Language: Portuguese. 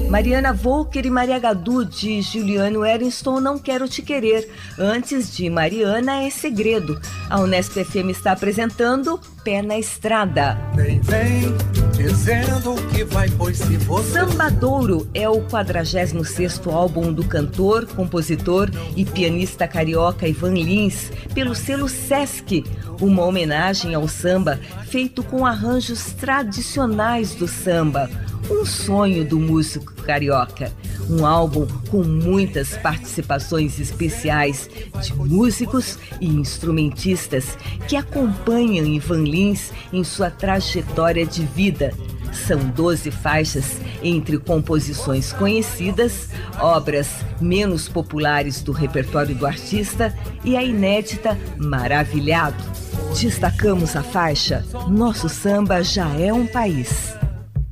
Mariana Volker e Maria Gadu, de Juliano Erinston, Não Quero Te Querer. Antes de Mariana é Segredo. A Unesp FM está apresentando Pé na Estrada. Vem dizendo que vai, pois se você... Sambadouro é o 46º álbum do cantor, compositor e pianista carioca Ivan Lins, pelo selo Sesc, uma homenagem ao samba feito com arranjos tradicionais do samba. Um sonho do músico carioca. Um álbum com muitas participações especiais de músicos e instrumentistas que acompanham Ivan Lins em sua trajetória de vida. São 12 faixas entre composições conhecidas, obras menos populares do repertório do artista e a inédita Maravilhado. Destacamos a faixa Nosso Samba Já É um País.